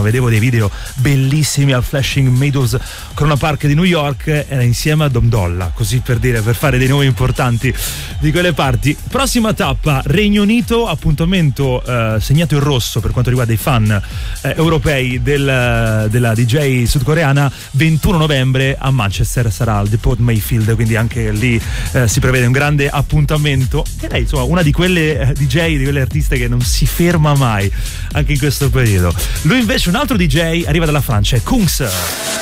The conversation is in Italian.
vedevo dei video bellissimi al Flushing Meadows Corona Park di New York, era insieme a Dom Dolla, così per dire, per fare dei nomi importanti di quelle parti. Prossima tappa, Regno Unito, appuntamento segnato in rosso per quanto riguarda i fan europei della DJ sudcoreana. 21 novembre a Manchester sarà al Depot Mayfield, quindi anche lì si prevede un grande appuntamento. E lei, insomma, una di quelle DJ, di quelle artiste che non si ferma mai anche in questo periodo. Lui invece, un altro DJ, arriva dalla Francia, è Kungs.